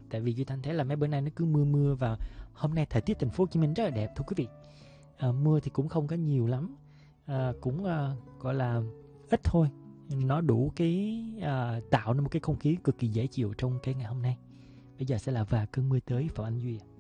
Tại vì Duy Thanh thấy là mấy bữa nay nó cứ mưa mưa, và hôm nay thời tiết thành phố Hồ Chí Minh rất là đẹp thưa quý vị. Mưa thì cũng không có nhiều lắm, cũng gọi là ít thôi. Nó đủ cái tạo nên một cái không khí cực kỳ dễ chịu trong cái ngày hôm nay. Bây giờ sẽ là Và Cơn Mưa Tới, Phạm Anh Duy.